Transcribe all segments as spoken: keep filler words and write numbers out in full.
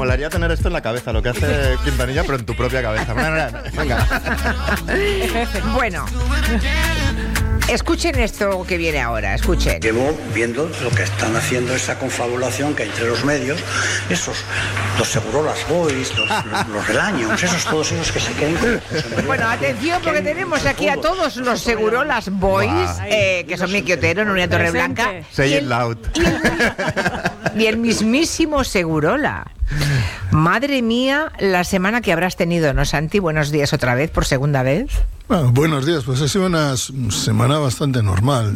Molaría tener esto en la cabeza, lo que hace Quintanilla, pero en tu propia cabeza. Venga. Bueno, escuchen esto que viene ahora, escuchen. Llevo viendo lo que están haciendo, esa confabulación que hay entre los medios, esos, los Segurolas Boys, los, los, los Relaños, esos, todos esos que se queden. Bueno, atención, porque tenemos aquí a todos los Segurolas Boys, eh, que son Miki Otero, Nuria Torreblanca. Say it loud. Y el, y el mismísimo Segurola. Madre mía, la semana que habrás tenido, ¿no, Santi? Buenos días otra vez, por segunda vez. Bueno, buenos días, pues ha sido una semana bastante normal.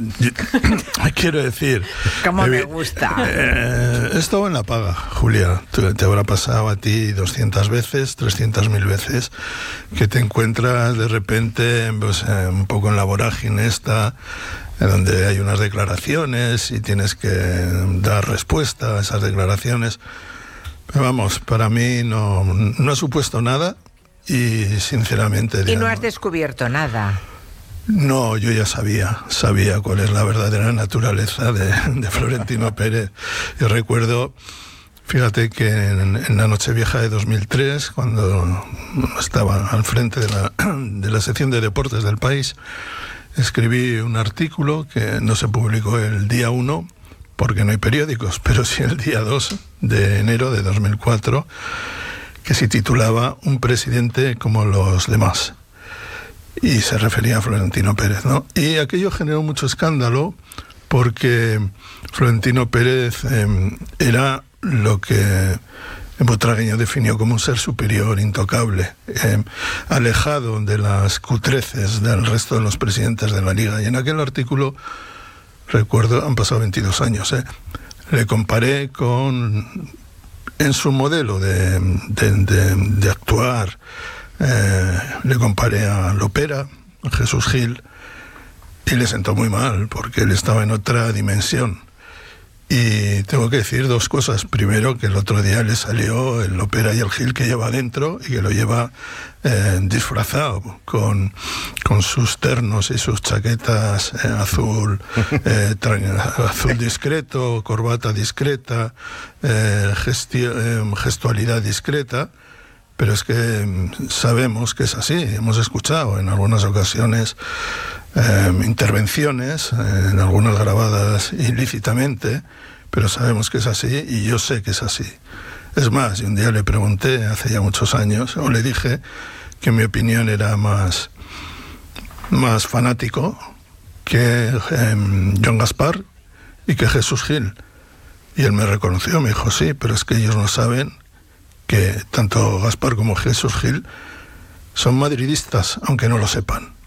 Quiero decir... Como eh, me gusta. Eh, he estado en la paga, Julia. Te, te habrá pasado a ti doscientas veces, trescientas mil veces, que te encuentras de repente pues, eh, un poco en la vorágine esta, en donde hay unas declaraciones y tienes que dar respuesta a esas declaraciones. Pero vamos, para mí no, no ha supuesto nada. Y sinceramente... Y digamos, no has descubierto nada. No, yo ya sabía, sabía cuál es la verdadera naturaleza de, de Florentino Pérez. Yo recuerdo, fíjate que en, en la Nochevieja de dos mil tres, cuando estaba al frente de la, de la sección de deportes del País, escribí un artículo que no se publicó el día uno, porque no hay periódicos, pero sí el día dos de enero de dos mil cuatro, que se titulaba Un presidente como los demás, y se refería a Florentino Pérez, ¿no? Y aquello generó mucho escándalo porque Florentino Pérez eh, era lo que Butragueño definió como un ser superior, intocable, eh, alejado de las cutreces del resto de los presidentes de la Liga. Y en aquel artículo, recuerdo, han pasado veintidós años, ¿eh? Le comparé con... En su modelo de, de, de, de actuar, eh, le comparé a Lopera, a Jesús Gil, y le sentó muy mal, porque él estaba en otra dimensión. Y tengo que decir dos cosas. Primero, que el otro día le salió el Lopera y el Gil que lleva dentro, y que lo lleva eh, disfrazado, con, con sus ternos y sus chaquetas eh, azul, eh, tra- azul discreto, corbata discreta, eh, gesti- eh, gestualidad discreta. Pero es que sabemos que es así. Hemos escuchado en algunas ocasiones eh, intervenciones, eh, en algunas grabadas ilícitamente, pero sabemos que es así, y yo sé que es así. Es más, un día le pregunté, hace ya muchos años, o le dije que mi opinión era más, más fanático que eh, Joan Gaspar y que Jesús Gil. Y él me reconoció, me dijo, sí, pero es que ellos no saben que tanto Gaspar como Jesús Gil son madridistas, aunque no lo sepan.